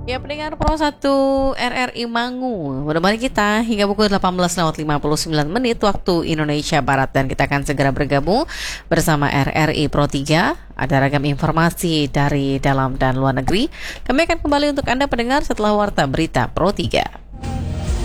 Ya, pendengar Pro 1 RRI Mangu, menemani kita hingga pukul 18:59 waktu Indonesia Barat, dan kita akan segera bergabung bersama RRI Pro 3. Ada ragam informasi dari dalam dan luar negeri. Kami akan kembali untuk Anda pendengar setelah warta berita Pro 3.